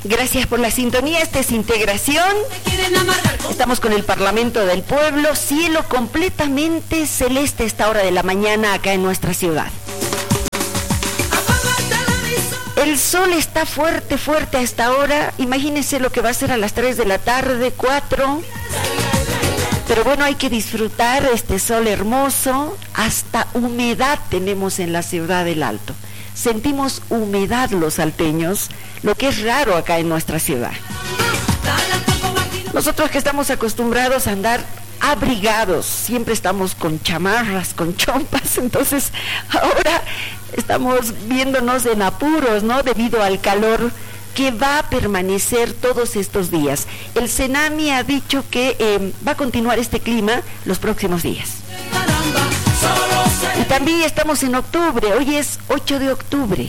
Gracias por la sintonía, esta es Integración. Estamos con el Parlamento del Pueblo, cielo completamente celeste a esta hora de la mañana acá en nuestra ciudad. El sol está fuerte, fuerte a esta hora, imagínense lo que va a ser a las 3 de la tarde, 4. Pero bueno, hay que disfrutar este sol hermoso, hasta humedad tenemos en la ciudad del Alto. Sentimos humedad los salteños, lo que es raro acá en nuestra ciudad. Nosotros que estamos acostumbrados a andar abrigados, siempre estamos con chamarras, con chompas, entonces ahora estamos viéndonos en apuros, ¿no? Debido al calor que va a permanecer todos estos días. El Senami ha dicho que va a continuar este clima los próximos días. Y también estamos en octubre, hoy es 8 de octubre.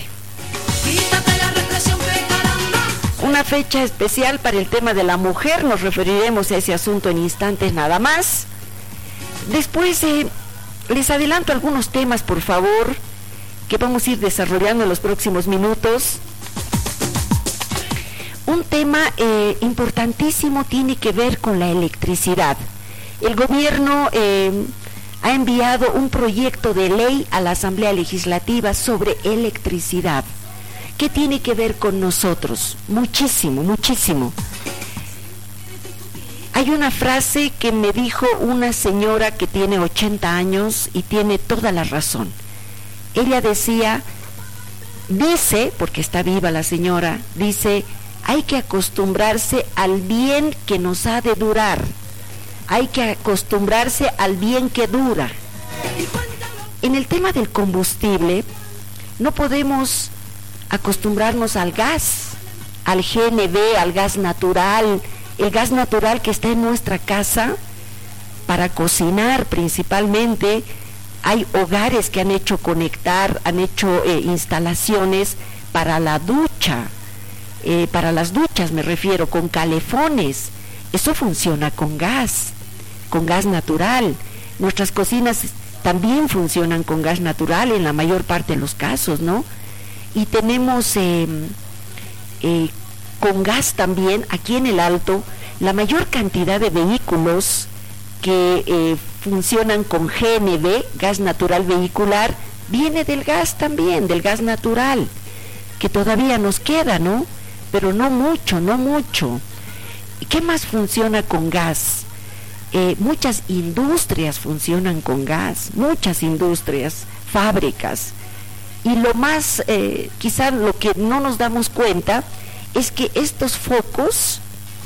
Una fecha especial para el tema de la mujer, nos referiremos a ese asunto en instantes nada más. Después les adelanto algunos temas, por favor, que vamos a ir desarrollando en los próximos minutos. Un tema importantísimo tiene que ver con la electricidad. El gobierno ha enviado un proyecto de ley a la Asamblea Legislativa sobre electricidad. ¿Qué tiene que ver con nosotros? Muchísimo, muchísimo. Hay una frase que me dijo una señora que tiene 80 años y tiene toda la razón. Ella dice, porque está viva la señora, dice, hay que acostumbrarse al bien que nos ha de durar. Hay que acostumbrarse al bien que dura. En el tema del combustible, no podemos acostumbrarnos al gas, al GNV, al gas natural, el gas natural que está en nuestra casa para cocinar principalmente. Hay hogares que han hecho instalaciones para la ducha, para las duchas me refiero, con calefones. Eso funciona con gas natural. Nuestras cocinas también funcionan con gas natural en la mayor parte de los casos, ¿no? Y tenemos con gas también, aquí en el Alto, la mayor cantidad de vehículos que funcionan con GNV, gas natural vehicular, viene del gas también, del gas natural, que todavía nos queda, ¿no? Pero no mucho. ¿Qué más funciona con gas? Muchas industrias funcionan con gas, muchas industrias, fábricas. Y lo más, quizá lo que no nos damos cuenta, es que estos focos,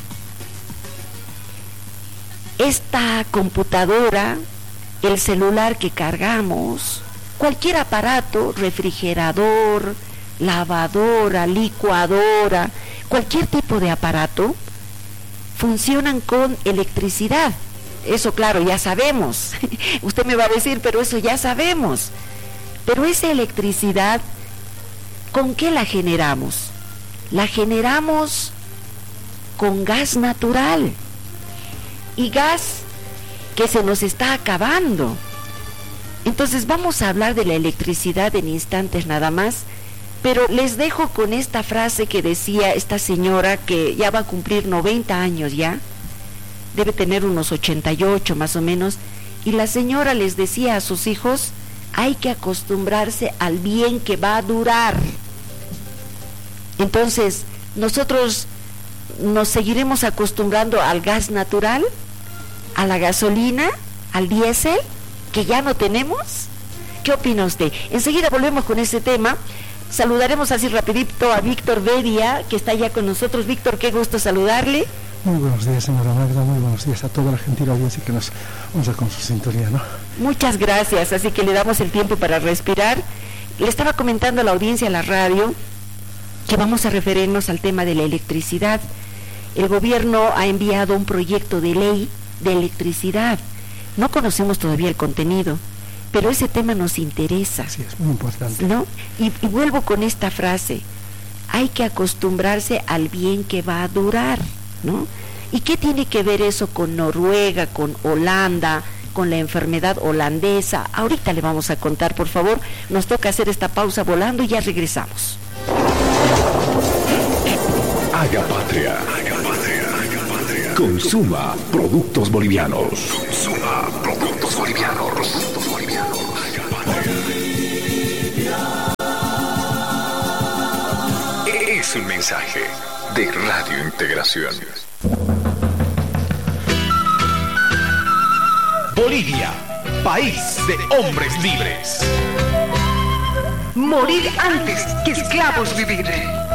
esta computadora, el celular que cargamos, cualquier aparato, refrigerador, lavadora, licuadora, cualquier tipo de aparato, funcionan con electricidad. Eso, claro, ya sabemos. Usted me va a decir, pero eso ya sabemos. Pero esa electricidad, ¿con qué la generamos? La generamos con gas natural. Y gas que se nos está acabando. Entonces vamos a hablar de la electricidad en instantes nada más. Pero les dejo con esta frase que decía esta señora que ya va a cumplir 90 años ya. Debe tener unos 88 más o menos. Y la señora les decía a sus hijos, hay que acostumbrarse al bien que va a durar. Entonces, nosotros nos seguiremos acostumbrando al gas natural, a la gasolina, al diésel, que ya no tenemos. ¿Qué opina usted? Enseguida volvemos con ese tema. Saludaremos así rapidito a Víctor Bedia, que está ya con nosotros. Víctor, qué gusto saludarle. Muy buenos días, señora Magda, muy buenos días a toda la gentil audiencia que nos honra con su sintonía, ¿no? Muchas gracias, así que le damos el tiempo para respirar. Le estaba comentando a la audiencia de la radio que vamos a referirnos al tema de la electricidad. El gobierno ha enviado un proyecto de ley de electricidad. No conocemos todavía el contenido, pero ese tema nos interesa. Sí, es muy importante, ¿no? Y vuelvo con esta frase, hay que acostumbrarse al bien que va a durar, ¿no? ¿Y qué tiene que ver eso con Noruega, con Holanda, con la enfermedad holandesa? Ahorita le vamos a contar, por favor. Nos toca hacer esta pausa volando y ya regresamos. Haga patria. Consuma productos bolivianos. Consuma productos bolivianos. Es un mensaje de Radio Integración. Bolivia, país de hombres libres. Morir antes que esclavos vivir.